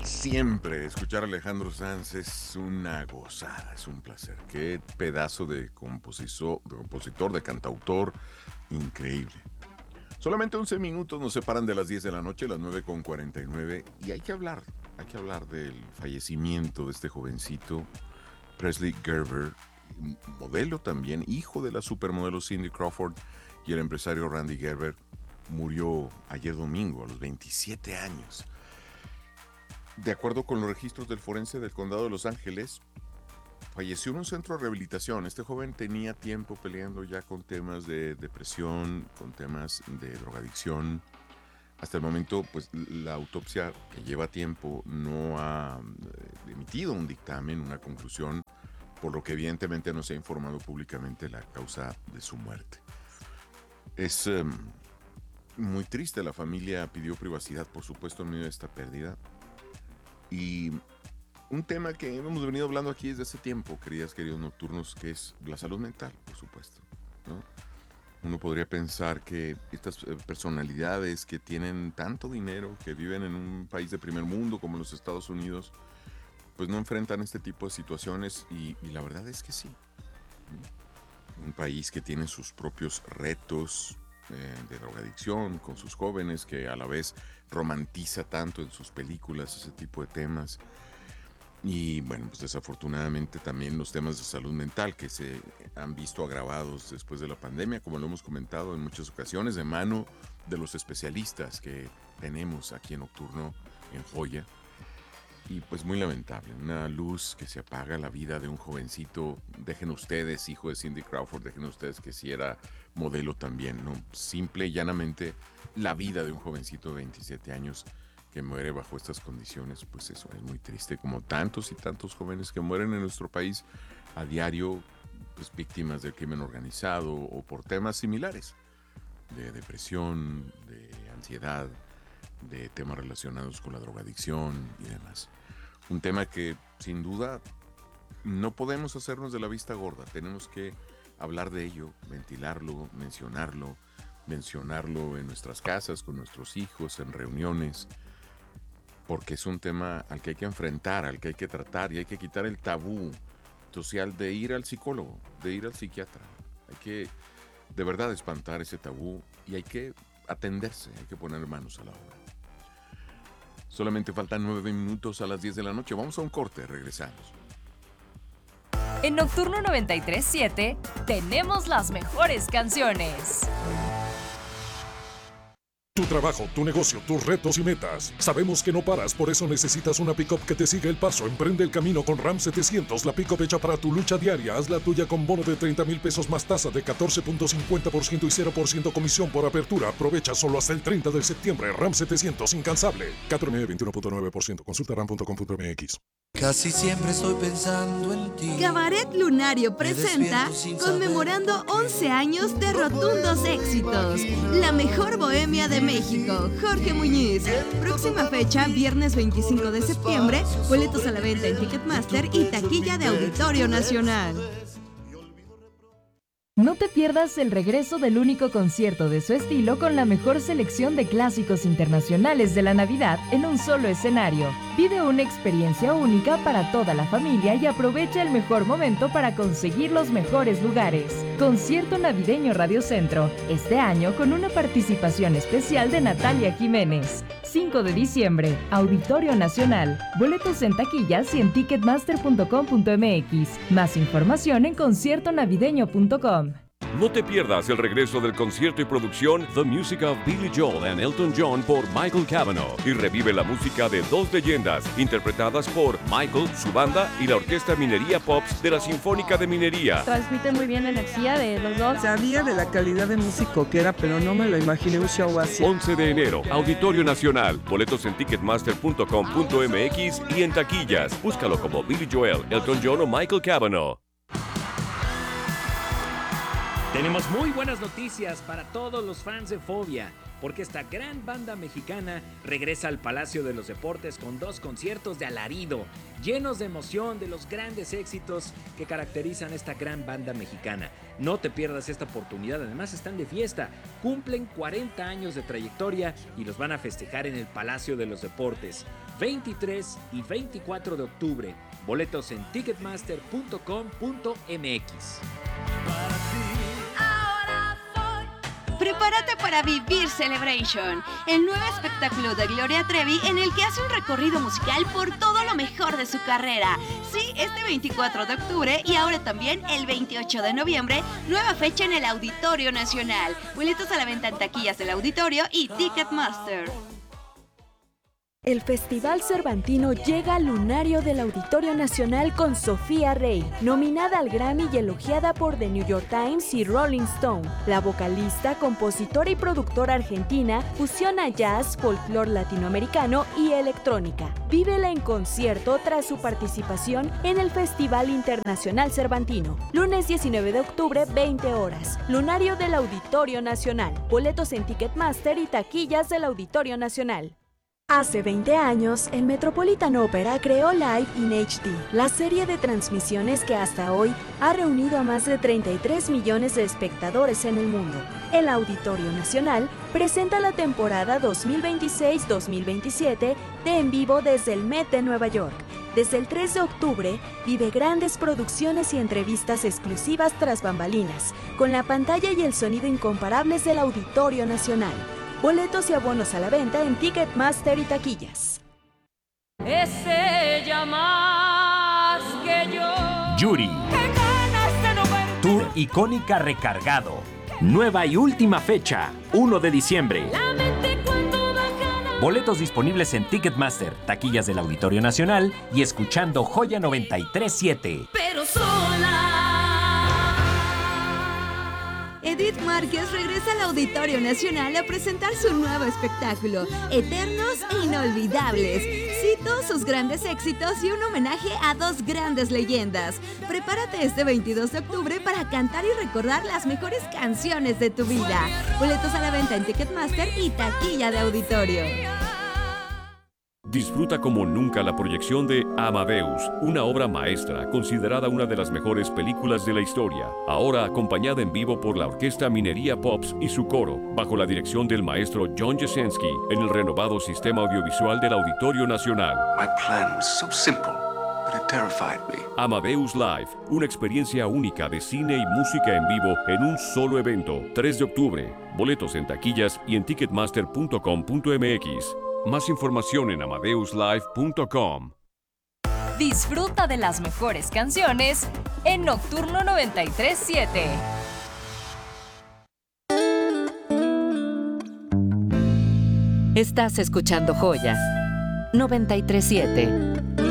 Siempre escuchar a Alejandro Sanz es una gozada, es un placer. Qué pedazo de compositor, de cantautor, increíble. Solamente 11 minutos nos separan de las 10 de la noche, las 9:49, y hay que hablar del fallecimiento de este jovencito, Presley Gerber, modelo también, hijo de la supermodelo Cindy Crawford y el empresario Randy Gerber. Murió ayer domingo a los 27 años. De acuerdo con los registros del forense del condado de Los Ángeles, falleció en un centro de rehabilitación. Este joven tenía tiempo peleando ya con temas de depresión, con temas de drogadicción. Hasta el momento, pues la autopsia, que lleva tiempo, no ha emitido un dictamen, una conclusión, por lo que evidentemente no se ha informado públicamente la causa de su muerte. Es muy triste, la familia pidió privacidad, por supuesto, en medio de esta pérdida. Y un tema que hemos venido hablando aquí desde hace tiempo, queridos nocturnos, que es la salud mental, por supuesto, ¿no? Uno podría pensar que estas personalidades que tienen tanto dinero, que viven en un país de primer mundo como los Estados Unidos, pues no enfrentan este tipo de situaciones y la verdad es que sí. Un país que tiene sus propios retos de drogadicción con sus jóvenes, que a la vez romantiza tanto en sus películas ese tipo de temas. Y bueno, pues desafortunadamente también los temas de salud mental que se han visto agravados después de la pandemia, como lo hemos comentado en muchas ocasiones, de mano de los especialistas que tenemos aquí en Nocturno en Joya. Y pues muy lamentable, una luz que se apaga, la vida de un jovencito. Dejen ustedes, hijo de Cindy Crawford, dejen ustedes que sí era modelo también, ¿no? Simple y llanamente la vida de un jovencito de 27 años que muere bajo estas condiciones, pues eso es muy triste, como tantos y tantos jóvenes que mueren en nuestro país a diario, pues víctimas del crimen organizado o por temas similares, de depresión, de ansiedad, de temas relacionados con la drogadicción y demás. Un tema que sin duda no podemos hacernos de la vista gorda, tenemos que hablar de ello, ventilarlo, mencionarlo en nuestras casas, con nuestros hijos, en reuniones, porque es un tema al que hay que enfrentar, al que hay que tratar y hay que quitar el tabú social de ir al psicólogo, de ir al psiquiatra. Hay que de verdad espantar ese tabú y hay que atenderse, hay que poner manos a la obra. Solamente faltan 9 minutos a las 10 de la noche. Vamos a un corte, regresamos. En Nocturno 93.7 tenemos las mejores canciones. Tu trabajo, tu negocio, tus retos y metas. Sabemos que no paras, por eso necesitas una pick-up que te siga el paso. Emprende el camino con Ram 700, la pick-up hecha para tu lucha diaria. Haz la tuya con bono de 30,000 pesos más tasa de 14.50% y 0% comisión por apertura. Aprovecha solo hasta el 30 de septiembre. Ram 700, incansable. 4M 21.9%. Consulta ram.com.mx. Casi siempre estoy pensando en ti. Cabaret Lunario presenta Conmemorando 11 años de rotundos éxitos. La mejor bohemia de México. Jorge Muñiz. Próxima fecha, viernes 25 de septiembre. Boletos a la venta en Ticketmaster y taquilla de Auditorio Nacional. No te pierdas el regreso del único concierto de su estilo con la mejor selección de clásicos internacionales de la Navidad en un solo escenario. Vive una experiencia única para toda la familia y aprovecha el mejor momento para conseguir los mejores lugares. Concierto Navideño Radio Centro, este año con una participación especial de Natalia Jiménez. 5 de diciembre, Auditorio Nacional. Boletos en taquillas y en ticketmaster.com.mx. Más información en conciertonavideño.com. No te pierdas el regreso del concierto y producción The Music of Billy Joel and Elton John por Michael Cavanaugh y revive la música de dos leyendas interpretadas por Michael, su banda y la Orquesta Minería Pops de la Sinfónica de Minería. Transmiten muy bien la energía de los dos. Sabía de la calidad de músico que era, pero no me lo imaginé un show así. 11 de enero, Auditorio Nacional. Boletos en ticketmaster.com.mx y en taquillas. Búscalo como Billy Joel, Elton John o Michael Cavanaugh. Tenemos muy buenas noticias para todos los fans de Fobia. porque esta gran banda mexicana regresa al Palacio de los Deportes con 2 conciertos de alarido, llenos de emoción de los grandes éxitos que caracterizan esta gran banda mexicana. No te pierdas esta oportunidad, además están de fiesta, cumplen 40 años de trayectoria y los van a festejar en el Palacio de los Deportes, 23 y 24 de octubre. Boletos en ticketmaster.com.mx. Prepárate para vivir Celebration, el nuevo espectáculo de Gloria Trevi en el que hace un recorrido musical por todo lo mejor de su carrera. Sí, este 24 de octubre y ahora también el 28 de noviembre, nueva fecha en el Auditorio Nacional. Boletos a la venta en taquillas del auditorio y Ticketmaster. El Festival Cervantino llega al lunario del Auditorio Nacional con Sofía Rey, nominada al Grammy y elogiada por The New York Times y Rolling Stone. La vocalista, compositora y productora argentina fusiona jazz, folclore latinoamericano y electrónica. Vívela en concierto tras su participación en el Festival Internacional Cervantino. Lunes 19 de octubre, 20 horas. Lunario del Auditorio Nacional. Boletos en Ticketmaster y taquillas del Auditorio Nacional. Hace 20 años, el Metropolitan Opera creó Live in HD, la serie de transmisiones que hasta hoy ha reunido a más de 33 millones de espectadores en el mundo. El Auditorio Nacional presenta la temporada 2026-2027 de En Vivo desde el Met de Nueva York. Desde el 3 de octubre, vive grandes producciones y entrevistas exclusivas tras bambalinas, con la pantalla y el sonido incomparables del Auditorio Nacional. Boletos y abonos a la venta en Ticketmaster y taquillas. Es ella más que yo. Yuri. Tour Icónica recargado. Nueva y última fecha, 1 de diciembre. Boletos disponibles en Ticketmaster, taquillas del Auditorio Nacional y escuchando Joya 93.7. Pero sola. Edith Márquez regresa al Auditorio Nacional a presentar su nuevo espectáculo, Eternos e Inolvidables. Cito sus grandes éxitos y un homenaje a 2 grandes leyendas. Prepárate este 22 de octubre para cantar y recordar las mejores canciones de tu vida. Boletos a la venta en Ticketmaster y taquilla de auditorio. Disfruta como nunca la proyección de Amadeus, una obra maestra considerada una de las mejores películas de la historia, ahora acompañada en vivo por la Orquesta Minería Pops y su coro, bajo la dirección del maestro John Jasenski, en el renovado sistema audiovisual del Auditorio Nacional. My plan was so simple, but it terrified me. Amadeus Live, una experiencia única de cine y música en vivo en un solo evento, 3 de octubre. Boletos en taquillas y en ticketmaster.com.mx. Más información en amadeuslive.com. Disfruta de las mejores canciones en Nocturno 93.7. Estás escuchando Joya 93.7.